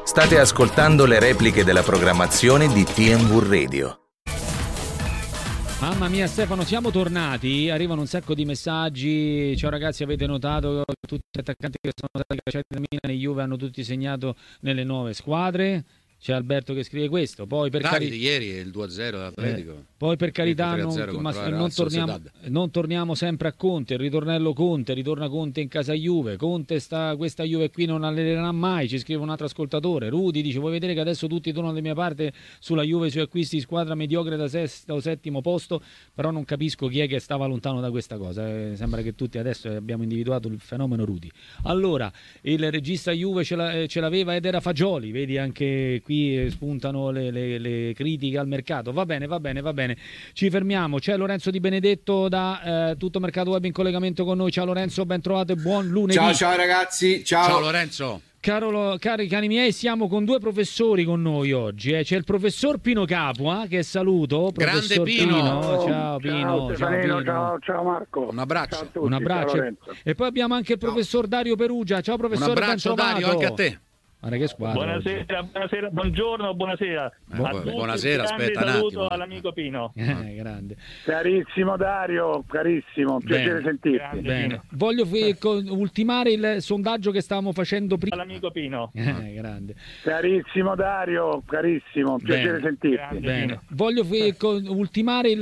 State ascoltando le repliche della programmazione di TMV Radio. Mamma mia Stefano, siamo tornati, arrivano un sacco di messaggi. Ciao ragazzi, avete notato tutti gli attaccanti che sono stati cacciati da Milan e Juve hanno tutti segnato nelle nuove squadre? C'è Alberto che scrive questo. Poi per ieri è il 2-0 dell'Atletico. Poi per carità non torniamo sempre a Conte, il ritornello Conte, ritorna Conte in casa Juve, questa Juve qui non allenerà mai, ci scrive un altro ascoltatore. Rudy dice: vuoi vedere che adesso tutti tornano da mia parte sulla Juve, sui acquisti di squadra mediocre da sesto o settimo posto, però non capisco chi è che stava lontano da questa cosa. Sembra che tutti adesso abbiamo individuato il fenomeno Rudy. Allora, il regista Juve ce l'aveva ed era Fagioli, vedi anche qui spuntano le critiche al mercato. Va bene. Ci fermiamo. C'è Lorenzo Di Benedetto da Tutto Mercato Web in collegamento con noi. Ciao Lorenzo, ben trovato e buon lunedì. Ciao ragazzi. Ciao Lorenzo. Cari miei, siamo con due professori con noi oggi. C'è il professor Pino Capua, che saluto. Grande Pino. Ciao Pino. Ciao Marco. Un abbraccio. Un abbraccio. E poi abbiamo anche il professor Dario Perugia. Ciao professore, un abbraccio Dario, anche a te. Guarda che squadra. Buonasera, buongiorno, buonasera. Buonasera, aspetta un saluto attimo. all'amico Pino. Grande. Carissimo Dario, carissimo, piacere sentirti. Bene. Voglio ultimare il sondaggio che stavamo facendo prima. All'amico Pino. Grande. Carissimo Dario, carissimo, piacere sentirti. Bene. Voglio ultimare il